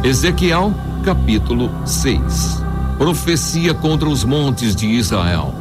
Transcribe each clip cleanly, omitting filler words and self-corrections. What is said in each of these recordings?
Ezequiel, capítulo 6. Profecia contra os montes de Israel.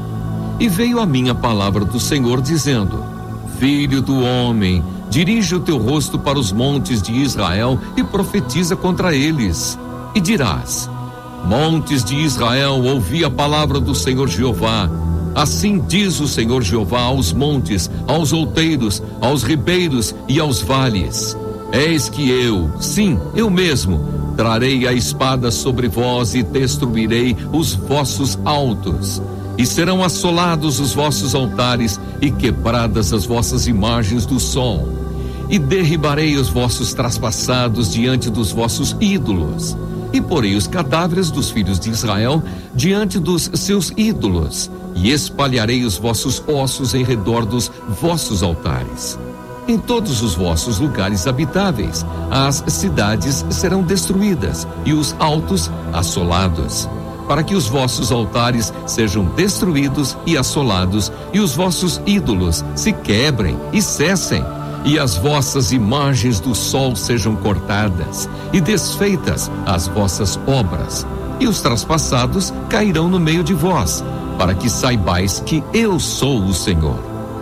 E veio a mim a palavra do Senhor, dizendo: Filho do homem, dirige o teu rosto para os montes de Israel e profetiza contra eles. E dirás: Montes de Israel, ouvi a palavra do Senhor Jeová. Assim diz o Senhor Jeová aos montes, aos outeiros, aos ribeiros e aos vales: Eis que eu, sim, eu mesmo, trarei a espada sobre vós e destruirei os vossos altos. E serão assolados os vossos altares e quebradas as vossas imagens do sol. E derribarei os vossos traspassados diante dos vossos ídolos. E porei os cadáveres dos filhos de Israel diante dos seus ídolos. E espalharei os vossos ossos em redor dos vossos altares. Em todos os vossos lugares habitáveis, as cidades serão destruídas e os altos assolados, para que os vossos altares sejam destruídos e assolados, e os vossos ídolos se quebrem e cessem, e as vossas imagens do sol sejam cortadas, e desfeitas as vossas obras, e os traspassados cairão no meio de vós, para que saibais que eu sou o Senhor.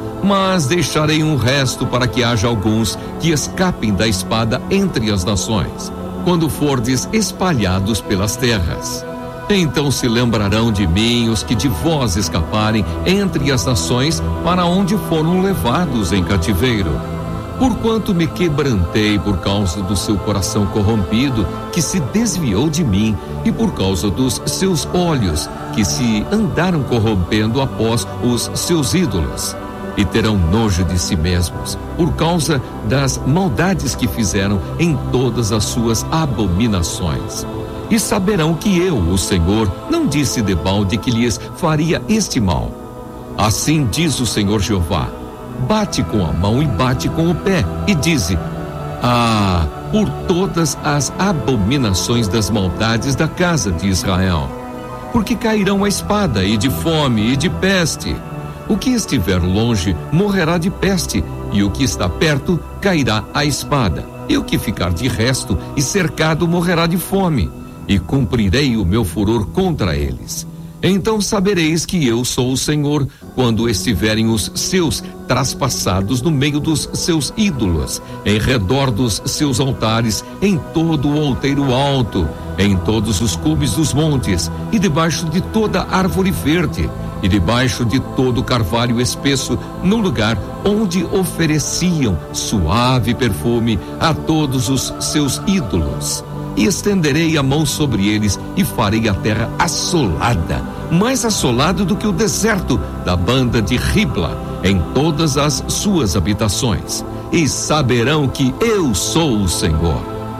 Mas deixarei um resto para que haja alguns que escapem da espada entre as nações, quando fordes espalhados pelas terras. Então se lembrarão de mim os que de vós escaparem entre as nações para onde foram levados em cativeiro. Porquanto me quebrantei por causa do seu coração corrompido, que se desviou de mim, e por causa dos seus olhos, que se andaram corrompendo após os seus ídolos. E terão nojo de si mesmos, por causa das maldades que fizeram em todas as suas abominações. E saberão que eu, o Senhor, não disse debalde que lhes faria este mal. Assim diz o Senhor Jeová: bate com a mão e bate com o pé, e dize: Ah, por todas as abominações das maldades da casa de Israel. Porque cairão a espada, e de fome, e de peste. O que estiver longe morrerá de peste, e o que está perto cairá a espada. E o que ficar de resto e cercado morrerá de fome. E cumprirei o meu furor contra eles. Então sabereis que eu sou o Senhor, quando estiverem os seus traspassados no meio dos seus ídolos, em redor dos seus altares, em todo o outeiro alto, em todos os cumes dos montes, e debaixo de toda árvore verde, e debaixo de todo carvalho espesso, no lugar onde ofereciam suave perfume a todos os seus ídolos. E estenderei a mão sobre eles e farei a terra assolada, mais assolada do que o deserto da banda de Ribla, em todas as suas habitações. E saberão que eu sou o Senhor.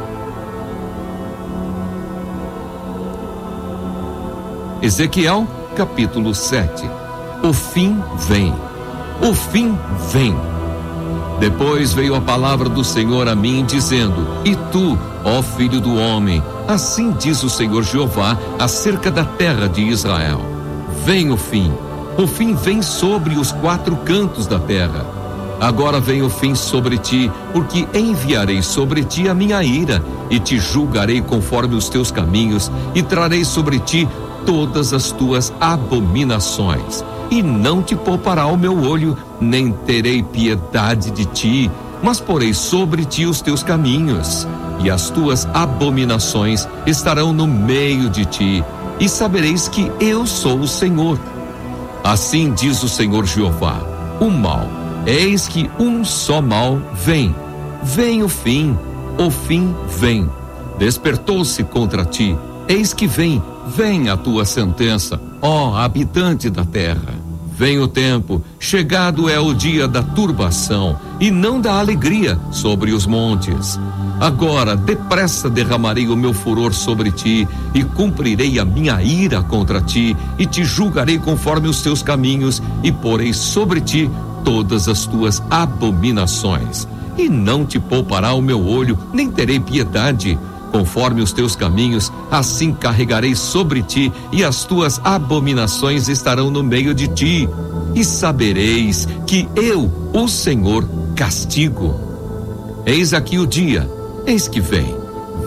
Ezequiel, capítulo 7. O fim vem. O fim vem. Depois veio a palavra do Senhor a mim, dizendo: E tu, ó filho do homem, assim diz o Senhor Jeová acerca da terra de Israel: Vem o fim vem sobre os 4 cantos da terra. Agora vem o fim sobre ti, porque enviarei sobre ti a minha ira, e te julgarei conforme os teus caminhos, e trarei sobre ti todas as tuas abominações. E não te poupará o meu olho, nem terei piedade de ti, mas porei sobre ti os teus caminhos, e as tuas abominações estarão no meio de ti, e sabereis que eu sou o Senhor. Assim diz o Senhor Jeová: o mal, eis que um só mal vem. Vem o fim vem. Despertou-se contra ti, eis que vem a tua sentença, ó habitante da terra. Vem o tempo, chegado é o dia da turbação, e não da alegria sobre os montes. Agora, depressa derramarei o meu furor sobre ti, e cumprirei a minha ira contra ti, e te julgarei conforme os teus caminhos, e porei sobre ti todas as tuas abominações. E não te poupará o meu olho, nem terei piedade. Conforme os teus caminhos, assim carregarei sobre ti, e as tuas abominações estarão no meio de ti. E sabereis que eu, o Senhor, castigo. Eis aqui o dia, eis que vem.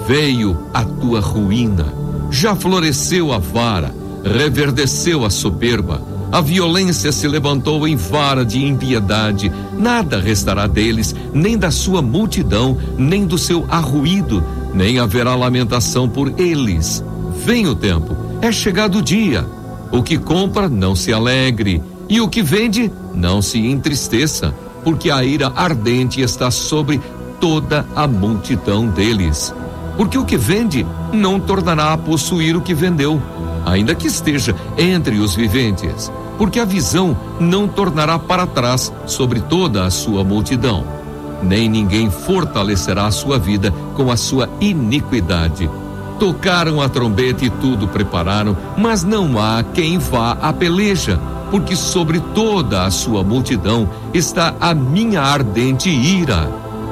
Veio a tua ruína, já floresceu a vara, reverdeceu a soberba, a violência se levantou em vara de impiedade, nada restará deles, nem da sua multidão, nem do seu arruído, nem haverá lamentação por eles. Vem o tempo, é chegado o dia. O que compra, não se alegre, e o que vende, não se entristeça, porque a ira ardente está sobre toda a multidão deles. Porque o que vende não tornará a possuir o que vendeu, ainda que esteja entre os viventes, porque a visão não tornará para trás sobre toda a sua multidão, nem ninguém fortalecerá a sua vida com a sua iniquidade. Tocaram a trombeta e tudo prepararam, mas não há quem vá à peleja, porque sobre toda a sua multidão está a minha ardente ira.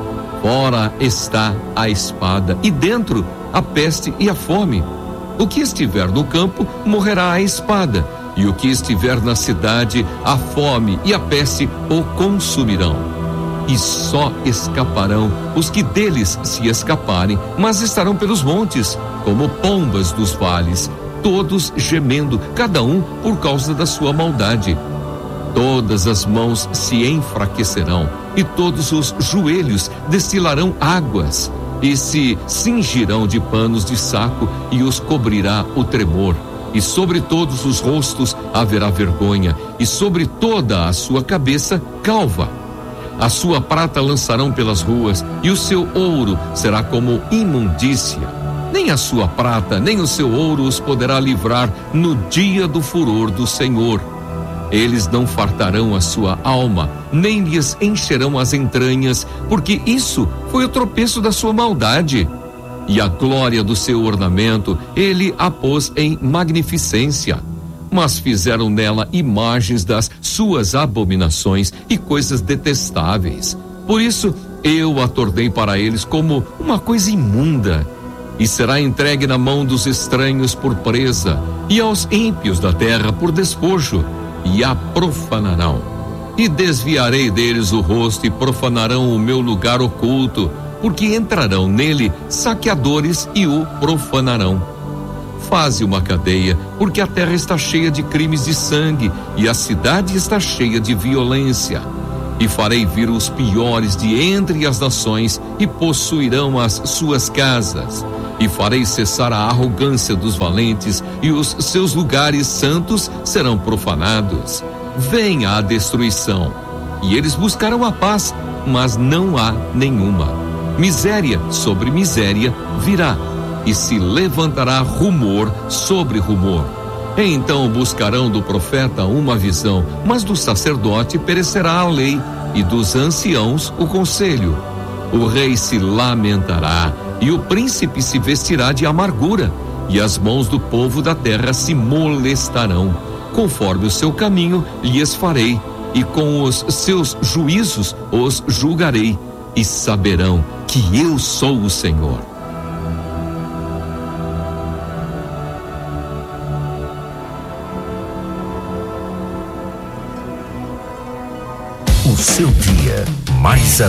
Fora está a espada, e dentro a peste e a fome. O que estiver no campo morrerá a espada, e o que estiver na cidade, a fome e a peste o consumirão. E só escaparão os que deles se escaparem, mas estarão pelos montes, como pombas dos vales, todos gemendo, cada um por causa da sua maldade. Todas as mãos se enfraquecerão, e todos os joelhos destilarão águas, e se cingirão de panos de saco, e os cobrirá o tremor. E sobre todos os rostos haverá vergonha, e sobre toda a sua cabeça calva. A sua prata lançarão pelas ruas, e o seu ouro será como imundícia. Nem a sua prata, nem o seu ouro os poderá livrar no dia do furor do Senhor. Eles não fartarão a sua alma, nem lhes encherão as entranhas, porque isso foi o tropeço da sua maldade. E a glória do seu ornamento ele a pôs em magnificência. Mas fizeram nela imagens das suas abominações e coisas detestáveis. Por isso eu a tornei para eles como uma coisa imunda, e será entregue na mão dos estranhos por presa, e aos ímpios da terra por despojo, e a profanarão. E desviarei deles o rosto, e profanarão o meu lugar oculto, porque entrarão nele saqueadores e o profanarão. Faze uma cadeia, porque a terra está cheia de crimes de sangue, e a cidade está cheia de violência. E farei vir os piores de entre as nações, e possuirão as suas casas. E farei cessar a arrogância dos valentes, e os seus lugares santos serão profanados. Venha a destruição, e eles buscarão a paz, mas não há nenhuma. Miséria sobre miséria virá, e se levantará rumor sobre rumor. Então buscarão do profeta uma visão, mas do sacerdote perecerá a lei, e dos anciãos o conselho. O rei se lamentará, e o príncipe se vestirá de amargura, e as mãos do povo da terra se molestarão. Conforme o seu caminho lhes farei, e com os seus juízos os julgarei, e saberão que eu sou o Senhor. O seu dia mais